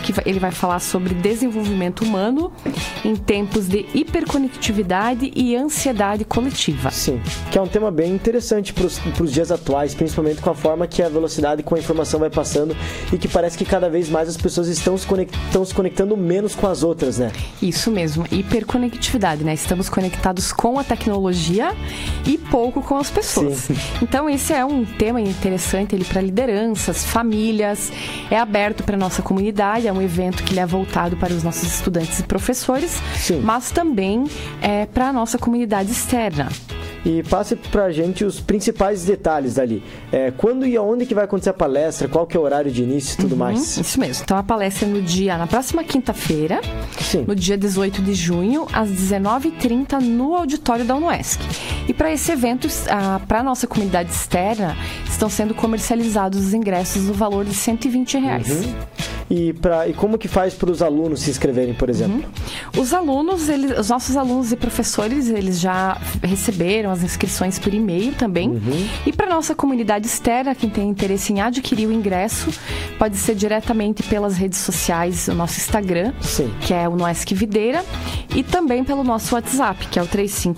que ele vai falar sobre desenvolvimento humano em tempos de hiperconectividade e ansiedade coletiva. Sim, que é um tema bem interessante para os dias atuais, principalmente com a forma que a velocidade com a informação vai passando e que parece que cada vez mais as pessoas estão se conectando menos com as outras, né? Isso mesmo, hiperconectividade, né? Estamos conectados com a tecnologia e pouco com as pessoas. Sim. Então esse é um tema interessante para lideranças, famílias, é aberto para a nossa comunidade, é um evento que ele é voltado para os nossos estudantes e professores, sim, mas também é para a nossa comunidade externa. E passe pra gente os principais detalhes dali. Quando e aonde que vai acontecer a palestra, qual que é o horário de início e tudo mais. Isso mesmo. Então a palestra é na próxima quinta-feira, no dia 18 de junho, às 19h30, no auditório da UNOESC. E para esse evento, para a nossa comunidade externa, estão sendo comercializados os ingressos no valor de R$120. E como que faz para os alunos se inscreverem, por exemplo? Os nossos alunos e professores, eles já receberam as inscrições por e-mail também. E para nossa comunidade externa, quem tem interesse em adquirir o ingresso, pode ser diretamente pelas redes sociais, o nosso Instagram, sim, que é o UNOESC Videira, e também pelo nosso WhatsApp, que é o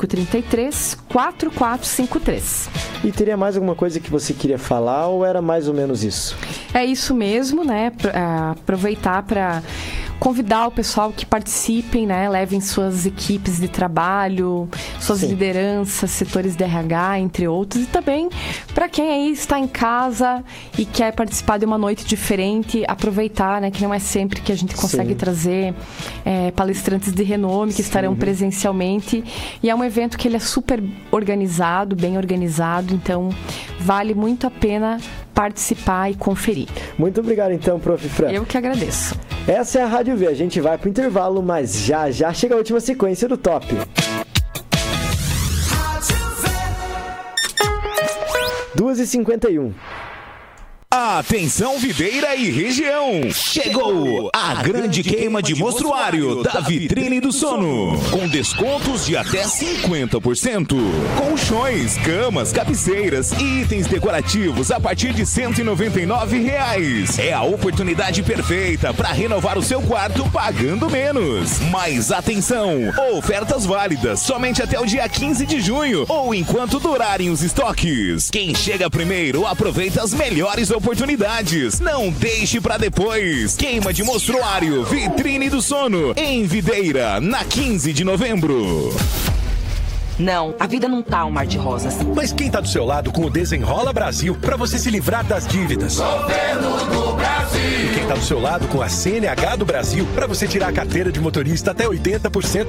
3533-4453. E teria mais alguma coisa que você queria falar ou era mais ou menos isso? É isso mesmo, né? Aproveitar para convidar o pessoal que participem, né? Levem suas equipes de trabalho, suas lideranças, setores de RH, entre outros. E também, para quem aí está em casa e quer participar de uma noite diferente, aproveitar, né? Que não é sempre que a gente consegue trazer palestrantes de renome que estarão presencialmente. E é um evento que ele é super organizado, bem organizado. Então, vale muito a pena participar e conferir. Muito obrigado então, Prof. Fran. Eu que agradeço. Essa é a Rádio V. A gente vai pro intervalo, mas já chega a última sequência do Top. 2h51. Atenção Videira e região! Chegou a grande queima de mostruário da Vitrine do Sono, com descontos de até 50%. Colchões, camas, cabeceiras e itens decorativos a partir de R$199. É a oportunidade perfeita para renovar o seu quarto pagando menos. Mas atenção! Ofertas válidas somente até o dia 15 de junho ou enquanto durarem os estoques. Quem chega primeiro aproveita as melhores oportunidades. Não deixe pra depois. Queima de mostruário Vitrine do Sono em Videira, na 15 de novembro. Não, a vida não tá um mar de rosas. Mas quem tá do seu lado com o Desenrola Brasil pra você se livrar das dívidas? Governo do Brasil. E quem tá do seu lado com a CNH do Brasil pra você tirar a carteira de motorista até 80%